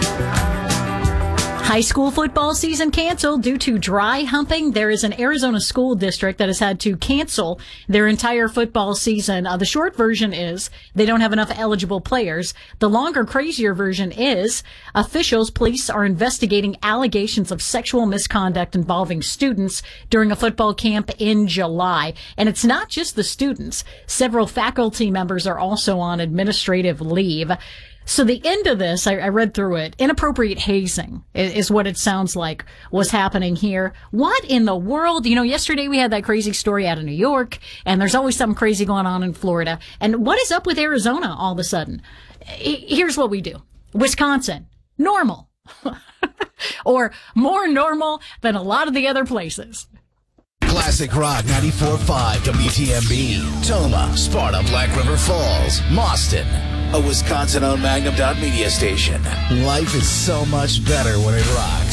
High school football season canceled due to dry humping. There is an Arizona school district that has had to cancel their entire football season. The short version is they don't have enough eligible players. The longer, crazier version is police are investigating allegations of sexual misconduct involving students during a football camp in July. And it's not just the students. Several faculty members are also on administrative leave. So the end of this, I read through it, inappropriate hazing is what it sounds like was happening here. What in the world? You know, yesterday we had that crazy story out of New York, and there's always something crazy going on in Florida. And what is up with Arizona all of a sudden? Here's what we do. Wisconsin, normal. Or more normal than a lot of the other places. Classic Rock 94.5 WTMB. Toma, Sparta, Black River Falls, Mauston. A Wisconsin-owned Magnum Media station. Life is so much better when it rocks.